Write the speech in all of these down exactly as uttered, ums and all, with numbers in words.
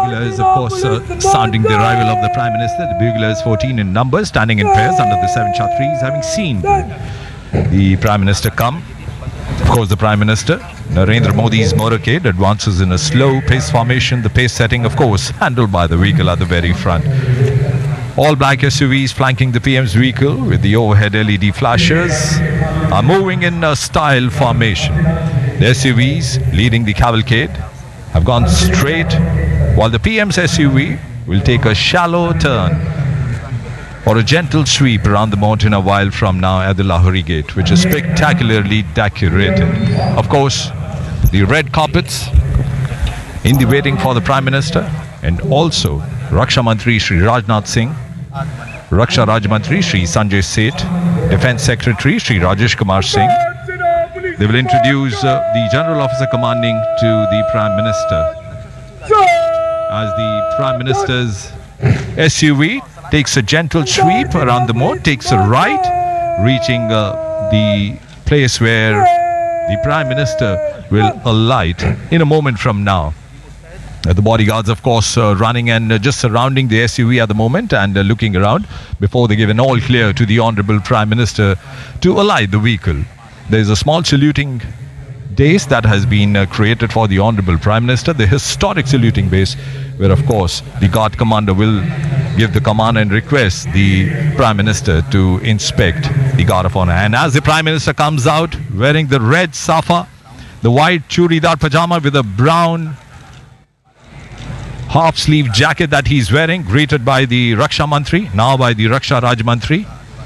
buglers, of course, uh, sounding the arrival of the Prime Minister. The buglers, fourteen in number, standing in pairs under the seven Chhatris, having seen the Prime Minister come. Of course, the Prime Minister, Narendra Modi's motorcade, advances in a slow pace formation. The pace setting, of course, handled by the vehicle at the very front. All black S U Vs flanking the P M's vehicle with the overhead L E D flashers are moving in a style formation. The S U Vs leading the cavalcade have gone straight, while the P M's S U V will take a shallow turn or a gentle sweep around the mountain a while from now at the Lahori Gate, which is spectacularly decorated. Of course, the red carpets in the waiting for the Prime Minister, and also Raksha Mantri Shri Rajnath Singh, Raksha Raj Mantri Shri Sanjay Seth, Defence Secretary Shri Rajesh Kumar Singh. They will introduce uh, the General Officer commanding to the Prime Minister as the Prime Minister's S U V takes a gentle sweep around the moat, takes a right, reaching uh, the place where the Prime Minister will alight in a moment from now. Uh, the bodyguards, of course, uh, running and uh, just surrounding the S U V at the moment and uh, looking around before they give an all clear to the Honourable Prime Minister to alight the vehicle. There is a small saluting base that has been uh, created for the Honourable Prime Minister, the historic saluting base, where, of course, the Guard Commander will give the command and request the Prime Minister to inspect the Guard of Honour. And as the Prime Minister comes out wearing the red safa, the white churidar pajama with a brown half-sleeve jacket that he's wearing, greeted by the Raksha Mantri, now by the Raksha Raj Mantri.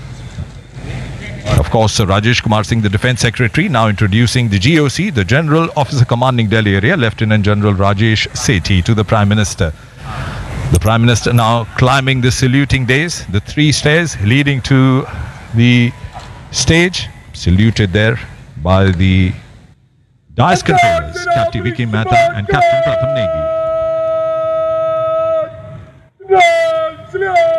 Of course, uh, Rajesh Kumar Singh, the Defence Secretary, now introducing the G O C, the General Officer Commanding Delhi Area, Lieutenant General Rajesh Sethi, to the Prime Minister. The Prime Minister now climbing the saluting dais, the three stairs leading to the stage, saluted there by the dais controllers, Captain Vicky Mehta and Captain Pratham Negi.